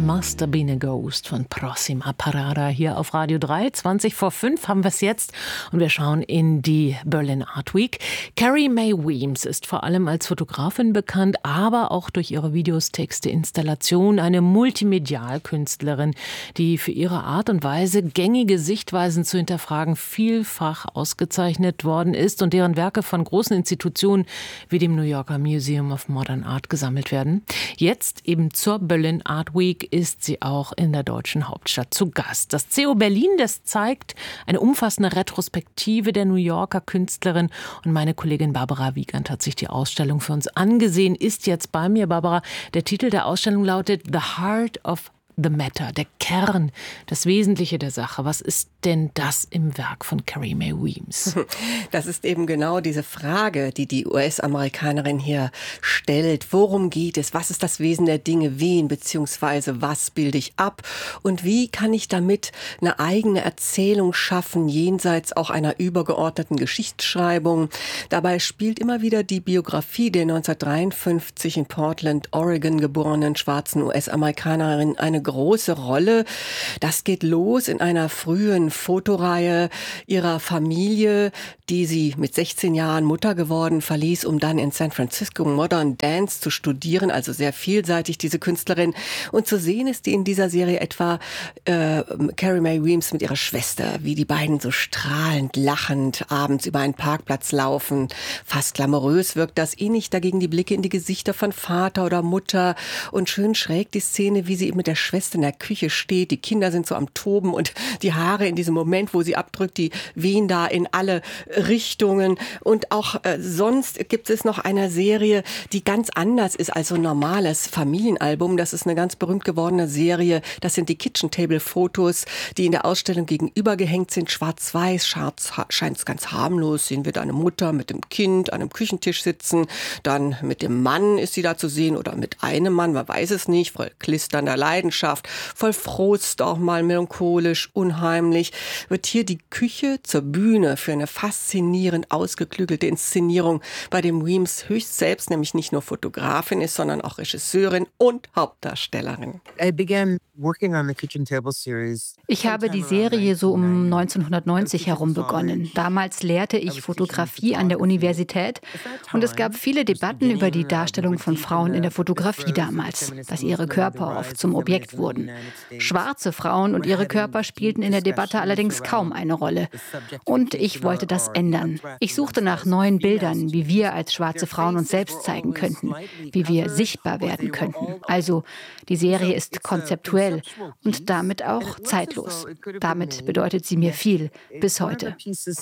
Must Have Been a Ghost von Prossima Parada hier auf Radio 3. 5:20 haben wir es jetzt und wir schauen in die Berlin Art Week. Carrie Mae Weems ist vor allem als Fotografin bekannt, aber auch durch ihre Videos, Texte, Installationen eine Multimedialkünstlerin, die für ihre Art und Weise, gängige Sichtweisen zu hinterfragen, vielfach ausgezeichnet worden ist und deren Werke von großen Institutionen wie dem New Yorker Museum of Modern Art gesammelt werden. Jetzt eben zur Berlin Art Week ist sie auch in der deutschen Hauptstadt zu Gast. Das CO Berlin, das zeigt eine umfassende Retrospektive der New Yorker Künstlerin und meine Kollegin Barbara Wiegand hat sich die Ausstellung für uns angesehen, ist jetzt bei mir. Barbara, der Titel der Ausstellung lautet The Heart of the Matter, der Kern, das Wesentliche der Sache. Was ist denn das im Werk von Carrie Mae Weems? Das ist eben genau diese Frage, die die US-Amerikanerin hier stellt. Worum geht es? Was ist das Wesen der Dinge? Wen bzw. was bilde ich ab? Und wie kann ich damit eine eigene Erzählung schaffen, jenseits auch einer übergeordneten Geschichtsschreibung? Dabei spielt immer wieder die Biografie der 1953 in Portland, Oregon geborenen schwarzen US-Amerikanerin eine große Rolle. Das geht los in einer frühen Fotoreihe ihrer Familie, die sie mit 16 Jahren Mutter geworden verließ, um dann in San Francisco Modern Dance zu studieren, also sehr vielseitig diese Künstlerin. Und zu sehen ist die in dieser Serie etwa Carrie Mae Weems mit ihrer Schwester, wie die beiden so strahlend, lachend abends über einen Parkplatz laufen. Fast glamourös wirkt das, ähnlich dagegen die Blicke in die Gesichter von Vater oder Mutter und schön schräg die Szene, wie sie eben mit der Schwester in der Küche steht. Die Kinder sind so am Toben und die Haare in diesem Moment, wo sie abdrückt, die wehen da in alle Richtungen. Und auch sonst gibt es noch eine Serie, die ganz anders ist als so ein normales Familienalbum. Das ist eine ganz berühmt gewordene Serie. Das sind die Kitchen Table Fotos, die in der Ausstellung gegenüber gehängt sind. Schwarz-Weiß, scheint es ganz harmlos. Sehen wir da eine Mutter mit dem Kind an einem Küchentisch sitzen. Dann mit dem Mann ist sie da zu sehen oder mit einem Mann, man weiß es nicht, voll klisternder Leidenschaft, voll Frust, auch mal melancholisch, unheimlich, wird hier die Küche zur Bühne für eine faszinierend ausgeklügelte Inszenierung, bei dem Weems höchst selbst nämlich nicht nur Fotografin ist, sondern auch Regisseurin und Hauptdarstellerin. Ich habe die Serie so um 1990 herum begonnen. Damals lehrte ich Fotografie an der Universität und es gab viele Debatten über die Darstellung von Frauen in der Fotografie damals, dass ihre Körper oft zum Objekt wurden. Schwarze Frauen und ihre Körper spielten in der Debatte allerdings kaum eine Rolle. Und ich wollte das ändern. Ich suchte nach neuen Bildern, wie wir als schwarze Frauen uns selbst zeigen könnten, wie wir sichtbar werden könnten. Also die Serie ist konzeptuell und damit auch zeitlos. Damit bedeutet sie mir viel bis heute.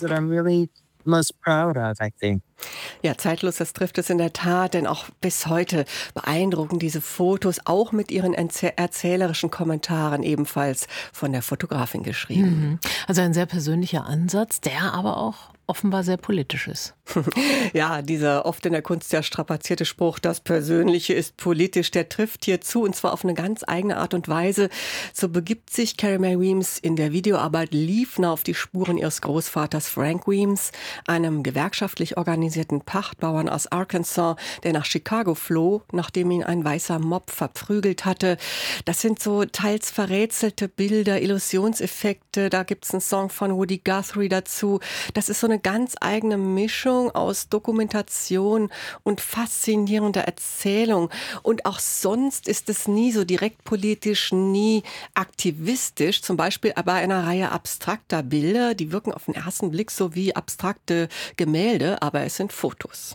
Ja, zeitlos, das trifft es in der Tat, denn auch bis heute beeindrucken diese Fotos, auch mit ihren erzählerischen Kommentaren, ebenfalls von der Fotografin geschrieben. Also ein sehr persönlicher Ansatz, der aber auch offenbar sehr politisch ist. Ja, dieser oft in der Kunst ja strapazierte Spruch, das Persönliche ist politisch, der trifft hier zu und zwar auf eine ganz eigene Art und Weise. So begibt sich Carrie Mae Weems in der Videoarbeit Liefner auf die Spuren ihres Großvaters Frank Weems, einem gewerkschaftlich organisierten Pachtbauern aus Arkansas, der nach Chicago floh, nachdem ihn ein weißer Mob verprügelt hatte. Das sind so teils verrätselte Bilder, Illusionseffekte, da gibt's einen Song von Woody Guthrie dazu. Das ist so eine ganz eigene Mischung aus Dokumentation und faszinierender Erzählung. Und auch sonst ist es nie so direkt politisch, nie aktivistisch. Zum Beispiel bei einer Reihe abstrakter Bilder, die wirken auf den ersten Blick so wie abstrakte Gemälde, aber es sind Fotos.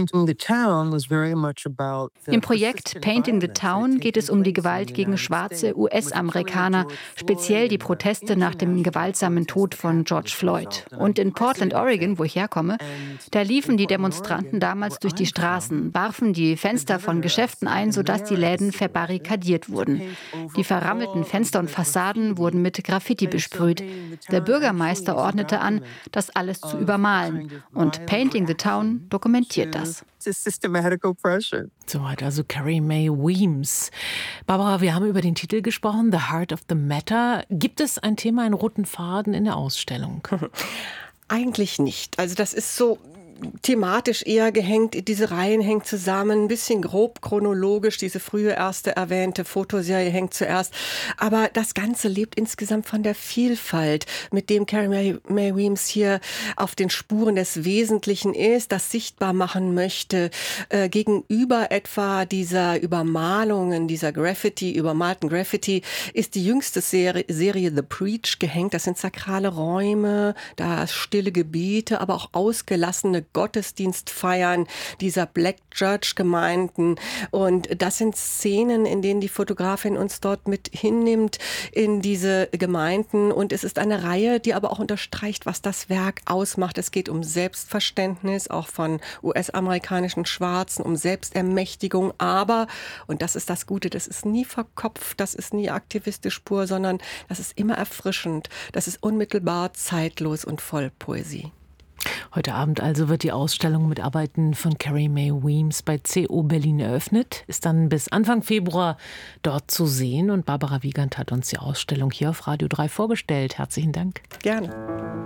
Im Projekt Painting the Town geht es um die Gewalt gegen schwarze US-Amerikaner, speziell die Proteste nach dem gewaltsamen Tod von George Floyd. Und in Portland, Oregon, wo ich herkomme, da liefen die Demonstranten damals durch die Straßen, warfen die Fenster von Geschäften ein, sodass die Läden verbarrikadiert wurden. Die verrammelten Fenster und Fassaden wurden mit Graffiti besprüht. Der Bürgermeister ordnete an, das alles zu übermalen. Und Painting the Town dokumentiert das. Soweit also Carrie Mae Weems. Barbara, wir haben über den Titel gesprochen, The Heart of the Matter. Gibt es ein Thema, einen roten Faden in der Ausstellung? Eigentlich nicht. Also das ist so thematisch eher gehängt. Diese Reihen hängen zusammen, ein bisschen grob chronologisch. Diese frühe erste erwähnte Fotoserie hängt zuerst. Aber das Ganze lebt insgesamt von der Vielfalt, mit dem Carey Mae Weems hier auf den Spuren des Wesentlichen ist, das sichtbar machen möchte, gegenüber etwa dieser Übermalungen, dieser übermalten Graffiti, ist die jüngste Serie The Preach gehängt. Das sind sakrale Räume, da stille Gebiete, aber auch ausgelassene Gottesdienstfeiern dieser Black Church Gemeinden. Und das sind Szenen, in denen die Fotografin uns dort mit hinnimmt in diese Gemeinden. Und es ist eine Reihe, die aber auch unterstreicht, was das Werk ausmacht. Es geht um Selbstverständnis, auch von US-amerikanischen Schwarzen, um Selbstermächtigung. Aber, und das ist das Gute, das ist nie verkopft, das ist nie aktivistisch pur, sondern das ist immer erfrischend. Das ist unmittelbar, zeitlos und voll Poesie. Heute Abend also wird die Ausstellung mit Arbeiten von Carey Mae Weems bei CO Berlin eröffnet, ist dann bis Anfang Februar dort zu sehen und Barbara Wiegand hat uns die Ausstellung hier auf Radio 3 vorgestellt. Herzlichen Dank. Gerne.